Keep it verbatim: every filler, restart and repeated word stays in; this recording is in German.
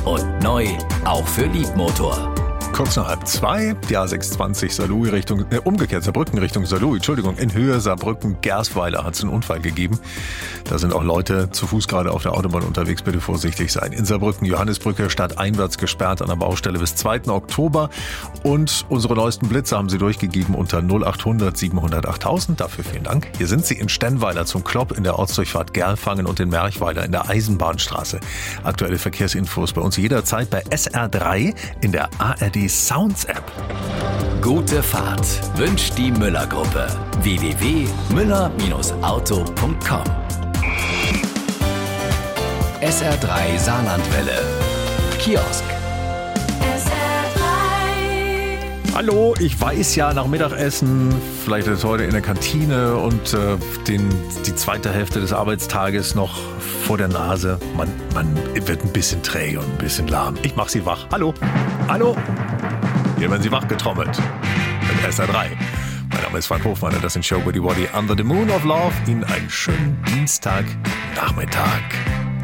Und neu auch für Liebmotor. Kurz nach halb zwei, die A sechshundertzwanzig Saarlouis Richtung, äh, umgekehrt Saarbrücken Richtung Saarlouis, Entschuldigung, in Höhe Saarbrücken, Gersweiler hat es einen Unfall gegeben. Da sind auch Leute zu Fuß gerade auf der Autobahn unterwegs, bitte vorsichtig sein. In Saarbrücken, Johannisbrücke, stadteinwärts gesperrt an der Baustelle bis zweiten Oktober. Und unsere neuesten Blitze haben Sie durchgegeben unter null achthundert siebenhundert achttausend, dafür vielen Dank. Hier sind Sie in Stennweiler zum Klopp in der Ortsdurchfahrt Gerlfangen und in Merchweiler in der Eisenbahnstraße. Aktuelle Verkehrsinfos bei uns jederzeit bei S R drei in der A R D Sounds App. Gute Fahrt wünscht die Müller-Gruppe. w w w punkt müller auto punkt com S R drei Saarlandwelle. Kiosk. S R drei. Hallo, ich weiß ja, nach Mittagessen, vielleicht ist heute in der Kantine und äh, den, die zweite Hälfte des Arbeitstages noch vor der Nase. Man, man wird ein bisschen träge und ein bisschen lahm. Ich mach Sie wach. Hallo, hallo. Hier werden Sie wach getrommelt. Mit S R drei. Mein Name ist Frank Hofmann und das sind Show Goody Woddy Under the Moon of Love. Ihnen einen schönen Dienstagnachmittag.